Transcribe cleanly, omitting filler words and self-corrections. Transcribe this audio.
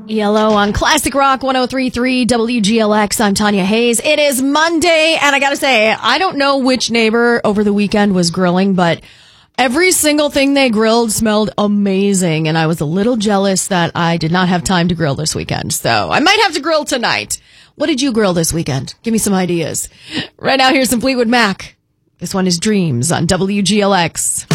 Yellow on Classic Rock 103.3 WGLX. I'm Tanya Hayes. It is Monday, and I gotta say, I don't know which neighbor over the weekend was grilling, but every single thing they grilled smelled amazing, and I was a little jealous that I did not have time to grill this weekend. So I might have to grill tonight. What did you grill this weekend? Give me some ideas. Right now, here's some Fleetwood Mac. This one is Dreams on WGLX.